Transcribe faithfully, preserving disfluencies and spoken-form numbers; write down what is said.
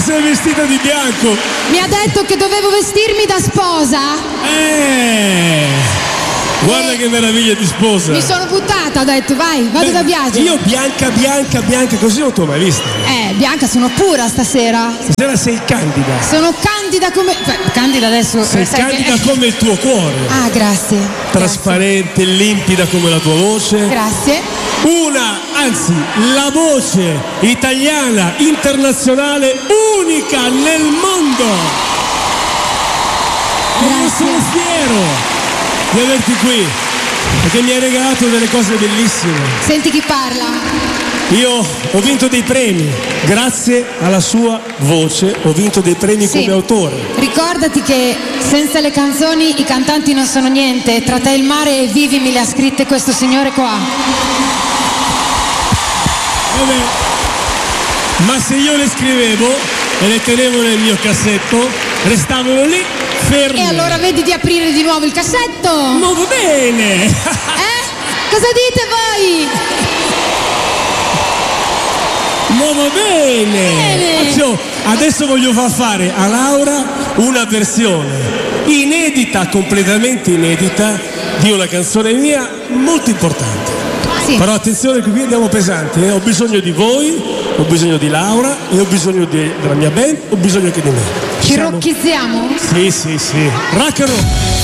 sei vestita di bianco? Mi ha detto che dovevo vestirmi da sposa. Eh, guarda Eh, che meraviglia di sposa. Mi sono buttata, ho detto vai, vado Beh, da Biagio. Io bianca, bianca, bianca, così non t'ho mai vista. Eh, Bianca, sono pura stasera. Stasera sei candida. Sono candida come... Beh, candida adesso... Sei eh, sai candida che- come il tuo cuore. Ah, grazie. Trasparente, limpida come la tua voce. Grazie. Una, anzi, la voce italiana internazionale unica nel mondo. E io Grazie. sono fiero di averti qui perché mi hai regalato delle cose bellissime. Senti chi parla. Io ho vinto dei premi grazie alla sua voce, ho vinto dei premi Sì. come autore. Ricordati che senza le canzoni i cantanti non sono niente. Tra te e il mare e Vivimi le ha scritte questo signore qua. Vabbè. Ma se io le scrivevo e le tenevo nel mio cassetto, restavano lì ferme. E allora vedi di aprire di nuovo il cassetto. Ma va bene! Eh? Cosa dite voi? Ma va bene! Bene. Faccio- adesso voglio far fare a Laura una versione inedita, completamente inedita, di una canzone mia molto importante. Sì. Però attenzione che qui andiamo pesanti, eh? Ho bisogno di voi, ho bisogno di Laura e ho bisogno di- della mia band, ho bisogno anche di me. Ci Siamo- rocchizziamo? Sì, sì, sì. Rock and roll.